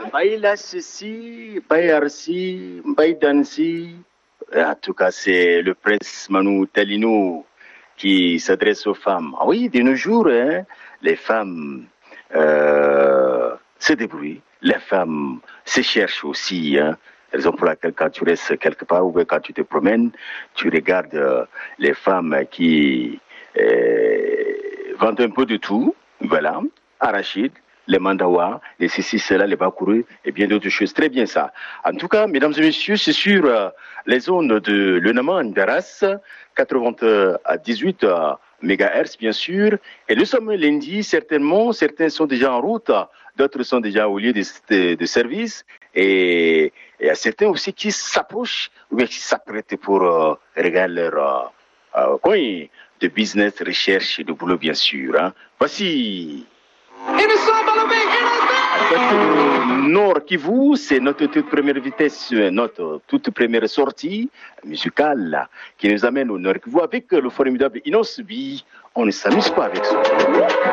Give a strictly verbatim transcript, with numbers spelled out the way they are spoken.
Baila ceci, Bayarsi, Baydansi. En tout cas, c'est le prince Manu Talino qui s'adresse aux femmes. Ah oui, de nos jours, hein, les femmes euh, se débrouillent, les femmes se cherchent aussi. Hein. Raison pour laquelle quand tu restes quelque part ou quand tu te promènes, tu regardes euh, les femmes qui euh, vendent un peu de tout, voilà, arachides, les mandawas, les ceci, cela, les bakoureux et bien d'autres choses. Très bien ça. En tout cas, mesdames et messieurs, c'est sur euh, les zones de Lenaman d'Arras, quatre-vingt-dix-huit euh, mégahertz bien sûr. Et nous sommes lundi, certainement, certains sont déjà en route, d'autres sont déjà au lieu de, de, de service. Et il y a certains aussi qui s'approchent ou bien qui s'apprêtent pour euh, regarder leur euh, euh, coin de business, recherche, de boulot bien sûr. Hein. Voici... Nord Kivu, c'est notre toute première vitesse, notre toute première sortie musicale qui nous amène au Nord Kivu avec le formidable Inosbi. On ne s'amuse pas avec ça.